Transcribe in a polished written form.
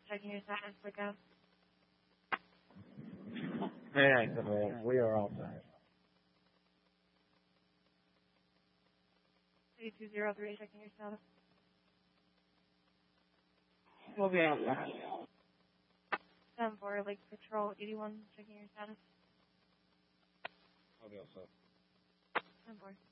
checking your status. Look out. Hey, we are all set. 3203, checking your status. We'll be out now. 7-4, Lake Patrol 81, checking your status. I'll be all set. 10-4.